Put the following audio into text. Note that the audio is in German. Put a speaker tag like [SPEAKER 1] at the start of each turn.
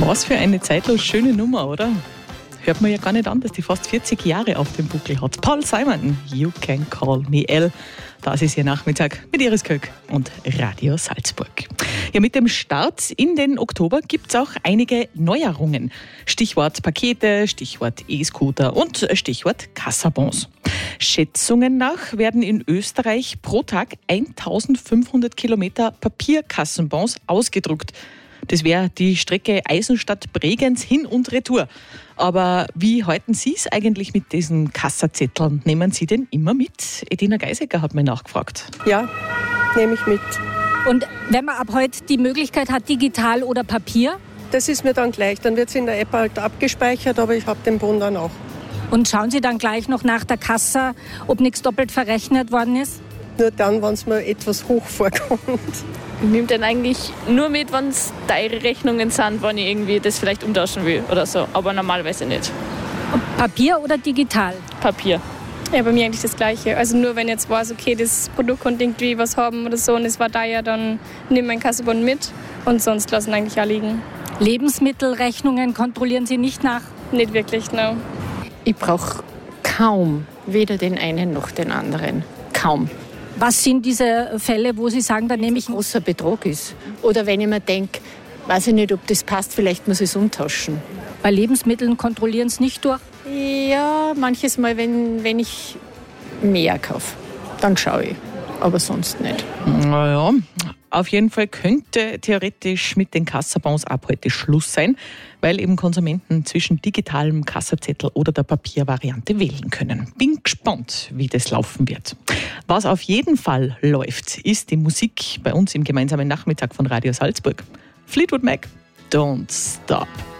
[SPEAKER 1] Was für eine zeitlos schöne Nummer, oder? Hört man ja gar nicht an, dass die fast 40 Jahre auf dem Buckel hat. Paul Simon, You Can Call Me Elle. Das ist Ihr Nachmittag mit Iris Kök und Radio Salzburg. Ja, mit dem Start in den Oktober gibt es auch einige Neuerungen. Stichwort Pakete, Stichwort E-Scooter und Stichwort Kassabons. Schätzungen nach werden in Österreich pro Tag 1500 Kilometer Papierkassenbons ausgedruckt. Das wäre die Strecke Eisenstadt-Bregenz hin und retour. Aber wie halten Sie es eigentlich mit diesen Kassazetteln? Nehmen Sie den immer mit? Edina Geisecker hat mir nachgefragt.
[SPEAKER 2] Ja, nehme ich mit.
[SPEAKER 3] Und wenn man ab heute die Möglichkeit hat, digital oder Papier?
[SPEAKER 2] Das ist mir dann gleich. Dann wird es in der App halt abgespeichert, aber ich habe den Bon dann auch.
[SPEAKER 3] Und schauen Sie dann gleich noch nach der Kasse, ob nichts doppelt verrechnet worden ist?
[SPEAKER 2] Nur dann, wenn es mir etwas hoch vorkommt.
[SPEAKER 4] Ich nehme den eigentlich nur mit, wenn es teure Rechnungen sind, wenn ich irgendwie das vielleicht umtauschen will oder so. Aber normalerweise nicht.
[SPEAKER 3] Papier oder digital?
[SPEAKER 4] Papier.
[SPEAKER 5] Ja, bei mir eigentlich das Gleiche. Also nur wenn jetzt weiß, okay, das Produkt konnte irgendwie was haben oder so und es war teuer, dann nehme ich meinen Kassabon mit und sonst lassen eigentlich auch liegen.
[SPEAKER 3] Lebensmittelrechnungen kontrollieren Sie nicht nach?
[SPEAKER 5] Nicht wirklich, no.
[SPEAKER 6] Ich brauche kaum weder den einen noch den anderen. Kaum.
[SPEAKER 3] Was sind diese Fälle, wo Sie sagen, da nehme ich
[SPEAKER 6] ein großer Betrug ist? Oder wenn ich mir denke, weiß ich nicht, ob das passt, vielleicht muss ich es umtauschen.
[SPEAKER 3] Bei Lebensmitteln kontrollieren es nicht durch?
[SPEAKER 6] Ja, manches Mal, wenn ich mehr kaufe, dann schaue ich. Aber sonst nicht.
[SPEAKER 1] Naja, auf jeden Fall könnte theoretisch mit den Kassabons ab heute Schluss sein, weil eben Konsumenten zwischen digitalem Kassazettel oder der Papiervariante wählen können. Bin gespannt, wie das laufen wird. Was auf jeden Fall läuft, ist die Musik bei uns im gemeinsamen Nachmittag von Radio Salzburg. Fleetwood Mac, Don't Stop.